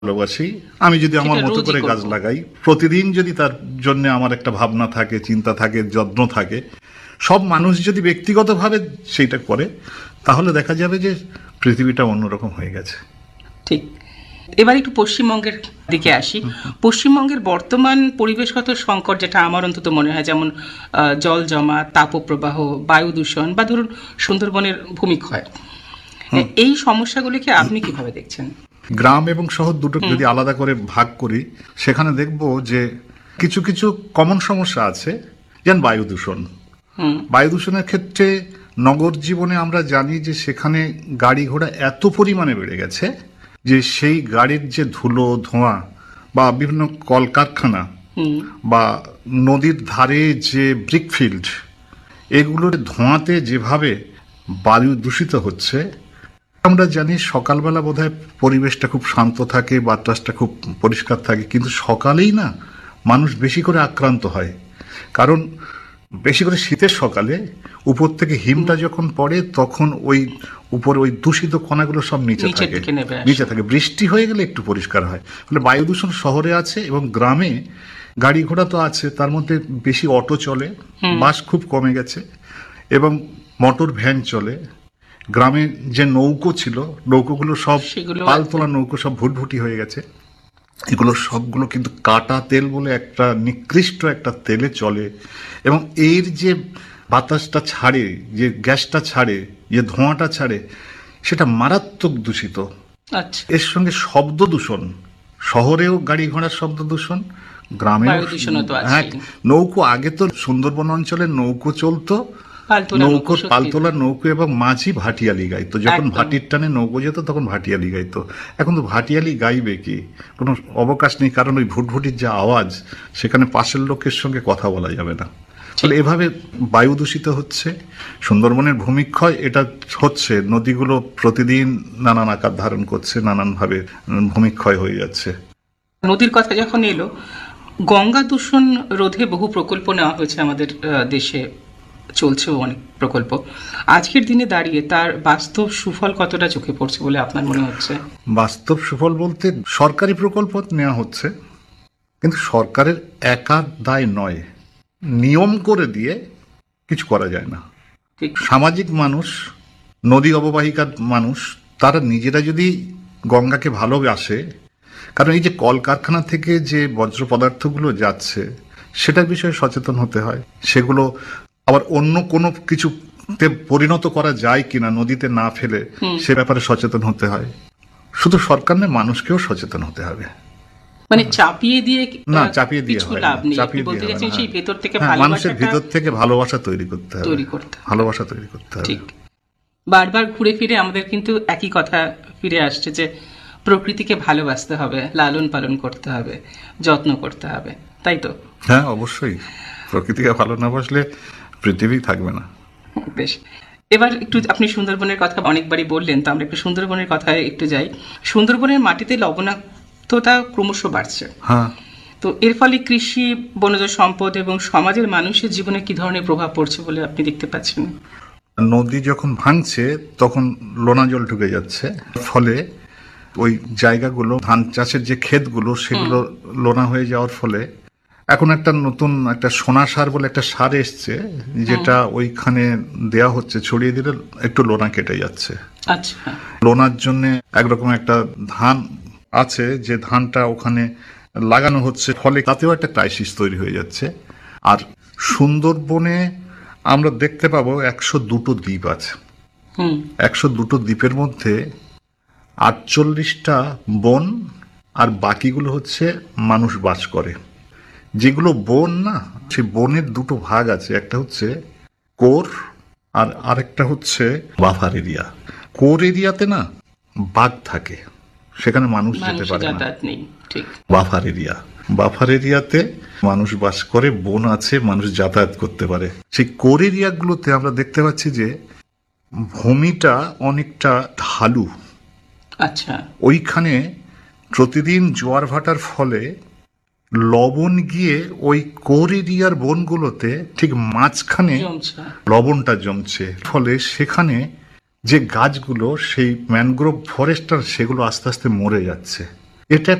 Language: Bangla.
ভালোবাসি, আমি যদি আমার মতো করে গাছ লাগাই, প্রতিদিন যদি তার জন্য আমার একটা ভাবনা থাকে, চিন্তা থাকে, যত্ন থাকে, সব মানুষ যদি ব্যক্তিগতভাবে সেইটা করে, তাহলে দেখা যাবে যে পৃথিবীটা অন্যরকম হয়ে গেছে। ঠিক। এবার একটু পশ্চিমবঙ্গের দিকে আসি। পশ্চিমবঙ্গের বর্তমান পরিবেশগত সংকট, যেটা আমার অন্তত মনে হয়, যেমন জল জমা, তাপপ্রবাহ, বায়ু দূষণ, বা ধরুন সুন্দরবনের ভূমিক্ষয়, এই সমস্যাগুলিকে আপনি কিভাবে দেখছেন? গ্রাম এবং শহর দুটো যদি আলাদা করে ভাগ করি, সেখানে দেখব যে কিছু কিছু কমন সমস্যা আছে। যেমন বায়ু দূষণ। বায়ু দূষণের ক্ষেত্রে নগর জীবনে আমরা জানি যে সেখানে গাড়ি ঘোড়া এত পরিমাণে বেড়ে গেছে যে সেই গাড়ির যে ধুলো, ধোঁয়া, বা বিভিন্ন কলকারখানা, বা নদীর ধারে যে ব্রিকফিল্ড, এগুলোর ধোঁয়াতে যেভাবে বায়ু দূষিত হচ্ছে। আমরা জানি সকালবেলা বোধহয় পরিবেশটা খুব শান্ত থাকে, বাতাসটা খুব পরিষ্কার থাকে, কিন্তু সকালেই না মানুষ বেশি করে আক্রান্ত হয়। কারণ বেশি করে শীতের সকালে উপর থেকে হিমটা যখন পড়ে, তখন ওই উপরে ওই দূষিত কণাগুলো সব নিচে থাকে। বৃষ্টি হয়ে গেলে একটু পরিষ্কার হয়। ফলে বায়ু দূষণ শহরে আছে, এবং গ্রামে গাড়ি ঘোড়া তো আছে, তার মধ্যে বেশি অটো চলে, বাস খুব কমে গেছে, এবং মোটর ভ্যান চলে। গ্রামে যে নৌকো ছিল, নৌকোগুলো সব পালতোলা নৌকো, সব ভুটভুটি হয়ে গেছে। এগুলো সবগুলো কিন্তু কাটা তেল বলে একটা নিকৃষ্ট একটা তেলে চলে, এবং এর যে বাতাসটা ছাড়ে, যে গ্যাসটা ছাড়ে, যে ধোঁয়াটা ছাড়ে, সেটা মারাত্মক দূষিত। এর সঙ্গে শব্দ দূষণ, শহরেও গাড়ি ঘোড়ার শব্দ দূষণ, গ্রামেও। হ্যাঁ, নৌকো আগে তো সুন্দরবন অঞ্চলে নৌকো চলতো, নৌকো, পালতোলা নৌকো, এবং মাঝি ভাটিয়ালি গাইতো। যখন ভাটির টানে নৌকো যেত তখন ভাটিয়ালি গাইতো। এখন তো ভাটিয়ালি গাইবে কি, কোনো অবকাশ নেই, কারণ ওই ভুটভুটির যে আওয়াজ, সেখানে পাশের লোকের সঙ্গে কথা বলা যাবে না। ফলে এভাবে বায়ু দূষিত হচ্ছে। সুন্দরবনের ভূমিক্ষয় এটা হচ্ছে, নদীগুলো প্রতিদিন নানান আকার ধারণ করছে, নানানভাবে ভূমিক্ষয় হয়ে যাচ্ছে। নদীর কথা যখন এলো, গঙ্গা দূষণ রোধে বহু প্রকল্প নেওয়া হয়েছে আমাদের দেশে, চলছেও অনেক প্রকল্প। আজকের দিনে দাঁড়িয়ে তার বাস্তব সুফল কতটা চোখে পড়ছে বলে আপনার মনে হচ্ছে? বাস্তব সুফল বলতে সরকারি প্রকল্প নেওয়া হচ্ছে, কিন্তু সরকারের একা দায় নয়। নিয়ম করে দিয়ে কিছু করা যায় না। সামাজিক মানুষ, নদী অববাহিকার মানুষ, তারা নিজেরা যদি গঙ্গাকে ভালোবাসে, কারণ এই যে কলকারখানা থেকে যে বর্জ্য পদার্থগুলো যাচ্ছে, সেটার বিষয়ে সচেতন হতে হয়। সেগুলো আবার অন্য কোনো কিছুতে পরিণত করা যায় কিনা, নদীতে না ফেলে, সে ব্যাপারে সচেতন হতে হয়। শুধু সরকার নয়, মানুষকেও সচেতন হতে হবে। মানে চাপিয়ে দিয়ে না, চাপিয়ে দিয়ে হয় না, মানুষের ভিতর থেকে ভালোবাসা তৈরি করতে হবে, ভালোবাসা তৈরি করতে হবে। ঠিক। বারবার ঘুরে ফিরে আমাদের কিন্তু একই কথা ফিরে আসছে, যে প্রকৃতিকে ভালোবাসতে হবে, লালন পালন করতে হবে, যত্ন করতে হবে, তাই তো? হ্যাঁ, অবশ্যই। প্রকৃতিকে ভালো না বাসলে পৃথিবী থাকবে না। বেশ, এবার একটু আপনি সুন্দরবনের কথা অনেকবারই বললেন, তো আমরা একটু সুন্দরবনের কথায় একটু যাই। সুন্দরবনের মাটিতে লবণাক্ততা ক্রমশ বাড়ছে। হ্যাঁ। তো এর ফলে কৃষি, বনজ সম্পদ এবং সমাজের মানুষের জীবনে কি ধরনের প্রভাব পড়ছে বলে আপনি দেখতে পাচ্ছেন? নদী যখন ভাঙছে তখন লোনা জল ঢুকে যাচ্ছে, ফলে ওই জায়গাগুলো, ধান চাষের যে ক্ষেতগুলো, সেগুলো লোনা হয়ে যাওয়ার ফলে এখন একটা নতুন একটা সোনা সার বলে একটা সার এসছে, যেটা ওইখানে দেয়া হচ্ছে, ছড়িয়ে দিলে একটু লোনা কেটে যাচ্ছে। আচ্ছা। লোনার জন্য একরকম একটা ধান আছে, যে ধানটা ওখানে লাগানো হচ্ছে, ফলে তাতেও একটা ক্রাইসিস তৈরি হয়ে যাচ্ছে। আর সুন্দরবনে আমরা দেখতে পাবো 102টো দ্বীপ আছে। 102টো দ্বীপের মধ্যে 48টা বন, আর বাকিগুলো হচ্ছে মানুষ বাস করে। যেগুলো বন না, সেই বনের দুটো ভাগ আছে, একটা হচ্ছে কোর, আর আরেকটা হচ্ছে বাফার এরিয়া। কোর এরিয়াতে না বাঘ থাকে, সেখানে মানুষ যেতে পারে না। বাফার এরিয়াতে মানুষ বাস করে, বন আছে, মানুষ যাতায়াত করতে পারে। সেই কোর এরিয়াগুলোতে আমরা দেখতে পাচ্ছি যে ভূমিটা অনেকটা ঢালু। আচ্ছা। ওইখানে প্রতিদিন জোয়ার ভাটার ফলে লবণ গিয়ে ওই কোর এরিয়ার বনগুলোতে ঠিক মাঝখানে লবণটা জমছে, ফলে সেখানে যে গাছগুলো, সেই ম্যানগ্রোভ ফরেস্টার, সেগুলো আস্তে আস্তে মরে যাচ্ছে। এটা